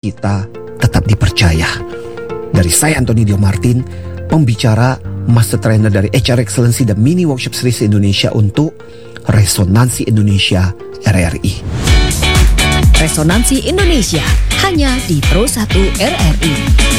kita tetap dipercaya. Dari saya Anthony Dio Martin, pembicara Master Trainer dari HR Excellency dan Mini Workshop Series Indonesia untuk Resonansi Indonesia RRI. Resonansi Indonesia hanya di Pro 1 RRI.